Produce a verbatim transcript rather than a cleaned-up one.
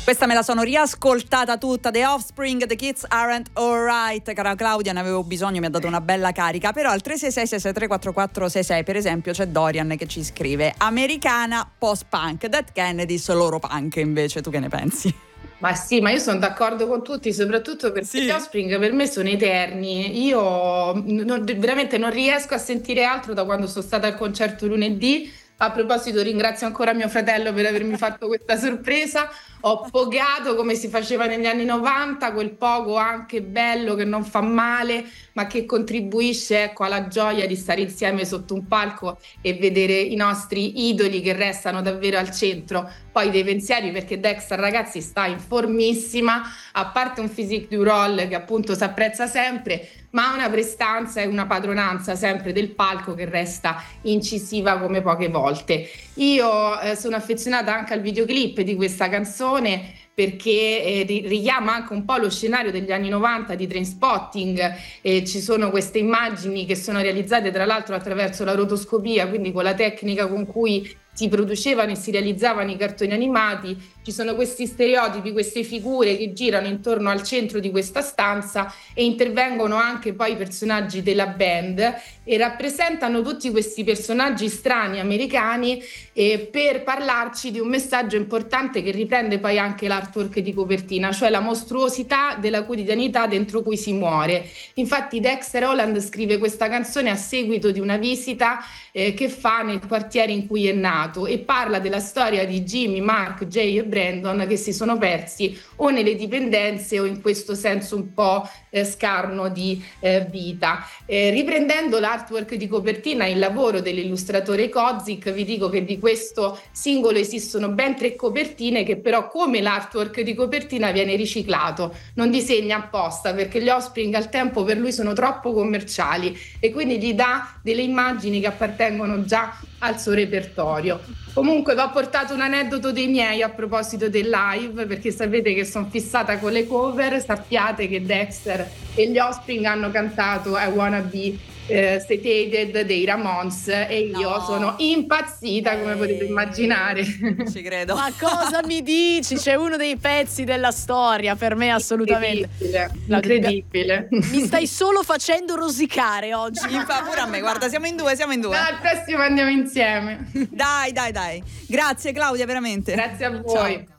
Questa me la sono riascoltata tutta, The Offspring, The Kids Aren't Alright. Cara Claudia, ne avevo bisogno, mi ha dato una bella carica. Però al tre sei sei sei sei tre quattro quattro sei sei, per esempio, c'è Dorian che ci scrive: americana post-punk, Dead Kennedys loro punk. Invece tu che ne pensi? Ma sì, ma io sono d'accordo con tutti, soprattutto perché Sì. gli Offspring per me sono eterni. Io non- veramente non riesco a sentire altro da quando sono stata al concerto lunedì. A proposito, ringrazio ancora mio fratello per avermi fatto questa sorpresa. Ho pogato come si faceva negli anni novanta, quel pogo anche bello che non fa male, ma che contribuisce, ecco, alla gioia di stare insieme sotto un palco e vedere i nostri idoli che restano davvero al centro poi dei pensieri, perché Dexter, ragazzi, sta in formissima, a parte un physique du roll che appunto si apprezza sempre, ma ha una prestanza e una padronanza sempre del palco che resta incisiva come poche volte. Io eh, sono affezionata anche al videoclip di questa canzone, perché eh, richiama anche un po' lo scenario degli anni novanta di Trainspotting. Eh, ci sono queste immagini che sono realizzate tra l'altro attraverso la rotoscopia, quindi con la tecnica con cui si producevano e si realizzavano i cartoni animati. Ci sono questi stereotipi, queste figure che girano intorno al centro di questa stanza e intervengono anche poi i personaggi della band e rappresentano tutti questi personaggi strani americani eh, per parlarci di un messaggio importante che riprende poi anche l'artwork di copertina, cioè la mostruosità della quotidianità dentro cui si muore. Infatti Dexter Holland scrive questa canzone a seguito di una visita eh, che fa nel quartiere in cui è nato e parla della storia di Jimmy, Mark, Jay e Brandon che si sono persi o nelle dipendenze o in questo senso un po' eh, scarno di eh, vita. Eh, riprendendo l'artwork di copertina, il lavoro dell'illustratore Kozik, vi dico che di questo singolo esistono ben tre copertine che però, come l'artwork di copertina, viene riciclato, non disegna apposta, perché gli Offspring al tempo per lui sono troppo commerciali e quindi gli dà delle immagini che appartengono già al suo repertorio. Comunque vi ho portato un aneddoto dei miei a proposito del live, perché sapete che sono fissata con le cover. Sappiate che Dexter e gli Offspring hanno cantato I Wanna Be eh, Sedated dei Ramones e io No. sono impazzita, come potete immaginare. Ci credo. Ma cosa mi dici? C'è uno dei pezzi della storia per me, assolutamente. Incredibile, La- incredibile. Mi stai solo facendo rosicare oggi. Mi fa pure a me, guarda, siamo in due, siamo in due. No, al prossimo andiamo insieme. Dai, dai, dai. Grazie Claudia, veramente. Grazie a voi. Ciao.